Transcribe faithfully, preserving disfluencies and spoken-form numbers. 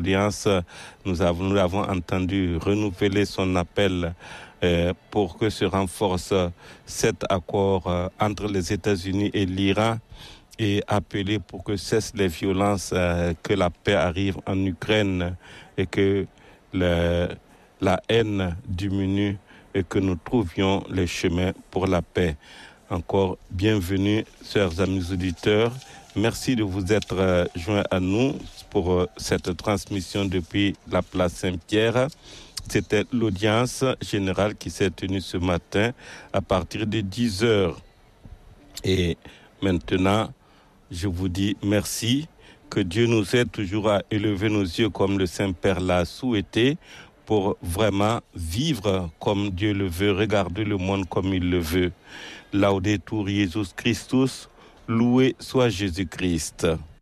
l'audience, nous avons, nous l'avons entendu renouveler son appel euh, pour que se renforce cet accord euh, entre les États-Unis et l'Iran et appeler pour que cessent les violences, euh, que la paix arrive en Ukraine et que le, la haine diminue et que nous trouvions les chemins pour la paix. Encore bienvenue, chers amis auditeurs. Merci de vous être euh, joints à nous pour euh, cette transmission depuis la place Saint-Pierre. C'était l'audience générale qui s'est tenue ce matin à partir de dix heures. Et maintenant, je vous dis merci. Que Dieu nous aide toujours à élever nos yeux comme le Saint-Père l'a souhaité pour vraiment vivre comme Dieu le veut, regarder le monde comme il le veut. Laudetur Jesus Christus, loué soit Jésus-Christ.